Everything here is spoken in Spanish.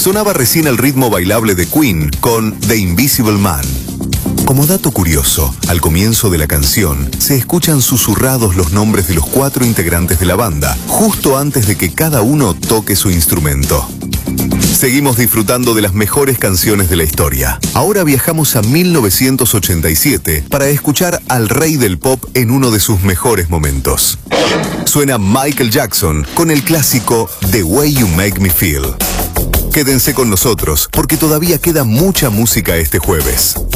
Sonaba recién el ritmo bailable de Queen con The Invisible Man. Como dato curioso, al comienzo de la canción se escuchan susurrados los nombres de los 4 integrantes de la banda, justo antes de que cada uno toque su instrumento. Seguimos disfrutando de las mejores canciones de la historia. Ahora viajamos a 1987 para escuchar al rey del pop en uno de sus mejores momentos. Suena Michael Jackson con el clásico The Way You Make Me Feel. Quédense con nosotros porque todavía queda mucha música este jueves.